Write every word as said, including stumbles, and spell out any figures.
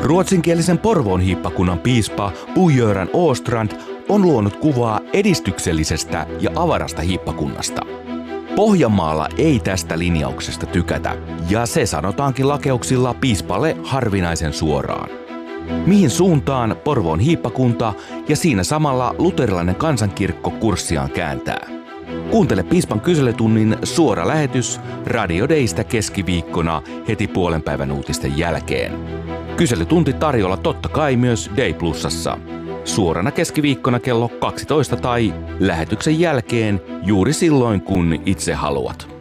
Ruotsinkielisen Porvoon hiippakunnan piispa Bo-Göran Åstrand on luonut kuvaa edistyksellisestä ja avarasta hiippakunnasta. Pohjanmaalla ei tästä linjauksesta tykätä, ja se sanotaankin lakeuksilla piispalle harvinaisen suoraan. Mihin suuntaan Porvoon hiippakunta ja siinä samalla luterilainen kansankirkko kurssiaan kääntää? Kuuntele piispan kyselytunnin suora lähetys Radio Daystä keskiviikkona heti puolen päivän uutisten jälkeen. Kyselytunti tarjolla totta kai myös Day Plusassa. Suorana keskiviikkona kello kaksitoista tai lähetyksen jälkeen juuri silloin kun itse haluat.